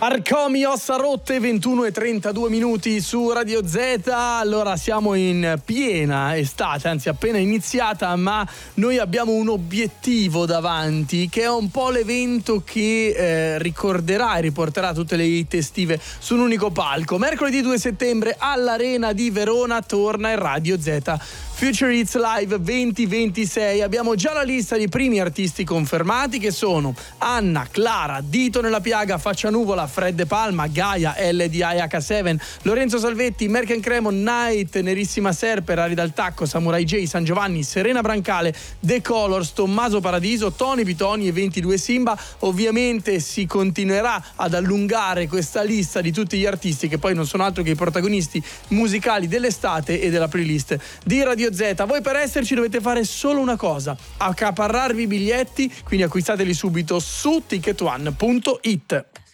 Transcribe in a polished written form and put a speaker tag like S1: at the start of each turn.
S1: Arcomi, ossa rotte, 21:32 minuti su Radio Z. Allora siamo in piena estate, anzi appena iniziata, ma noi abbiamo un obiettivo davanti che è un po' l'evento che ricorderà e riporterà tutte le hit estive su un unico palco. Mercoledì 2 settembre all'Arena di Verona torna il Radio Z Future Hits Live 2026. Abbiamo già la lista dei primi artisti confermati, che sono Anna, Clara, Dito nella piaga, Faccia Nuvola, Fred De Palma, Gaia, LDIH7, Lorenzo Salvetti, Merken Cremon, Night, Nerissima Serper, Ari Dal Tacco, Samurai J, San Giovanni, Serena Brancale, The Colors, Tommaso Paradiso, Tony Pitoni e 22 Simba. Ovviamente si continuerà ad allungare questa lista di tutti gli artisti che poi non sono altro che i protagonisti musicali dell'estate e della playlist di Radio Z. Voi per esserci dovete fare solo una cosa: accaparrarvi i biglietti, quindi acquistateli subito su ticketone.it.